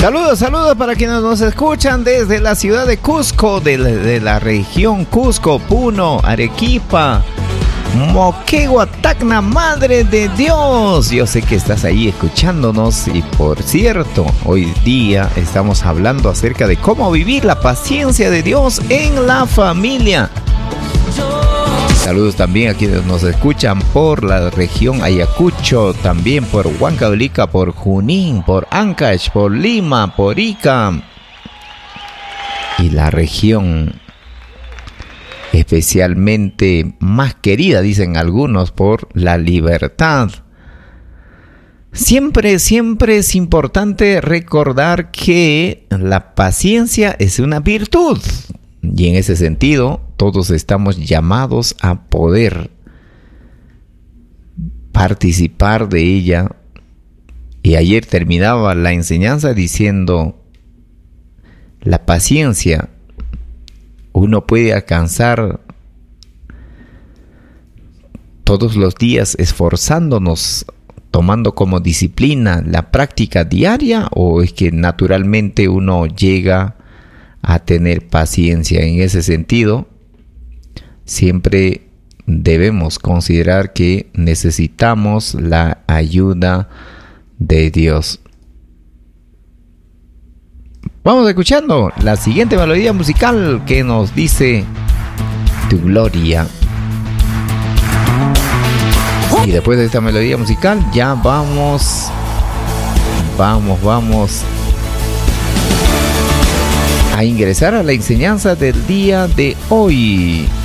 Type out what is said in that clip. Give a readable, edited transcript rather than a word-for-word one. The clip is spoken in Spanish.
Saludos para quienes nos escuchan desde la ciudad de Cusco, de la región Cusco, Puno, Arequipa, Moquegua, Tacna, Madre de Dios. Yo sé que estás ahí escuchándonos y por cierto, hoy día estamos hablando acerca de cómo vivir la paciencia de Dios en la familia. Saludos también a quienes nos escuchan por la región Ayacucho, también por Huancavelica, por Junín, por Ancash, por Lima, por Ica y la región especialmente más querida, dicen algunos, por La Libertad. Siempre es importante recordar que la paciencia es una virtud. Y en ese sentido, todos estamos llamados a poder participar de ella. Y ayer terminaba la enseñanza diciendo, la paciencia uno puede alcanzar todos los días esforzándonos, tomando como disciplina la práctica diaria, o es que naturalmente uno llega a tener paciencia. En ese sentido, siempre debemos considerar que necesitamos la ayuda de Dios. Vamos escuchando la siguiente melodía musical que nos dice Tu Gloria. Y después de esta melodía musical ya vamos a ingresar a la enseñanza del día de hoy.